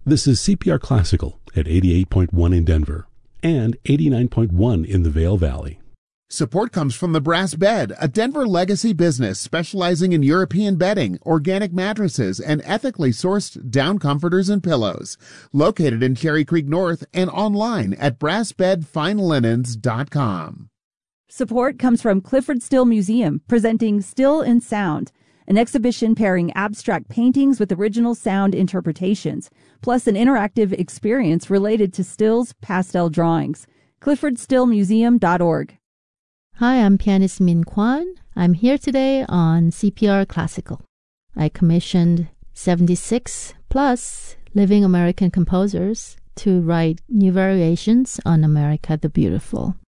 This is CPR Classical at 88.1 in Denver and 89.1 in the Vail Valley. Support comes from the Brass Bed, a Denver legacy business specializing in European bedding, organic mattresses, and ethically sourced down comforters and pillows. Located in Cherry Creek North and online at brassbedfinelinens.com. Support comes from Clifford Still Museum, presenting Still in Sound, an exhibition pairing abstract paintings with original sound interpretations, plus an interactive experience related to Still's pastel drawings. CliffordStillMuseum.org. Hi, I'm pianist Min Kwan. I'm here today on CPR Classical. I commissioned 76 plus living American composers to write new variations on America the Beautiful.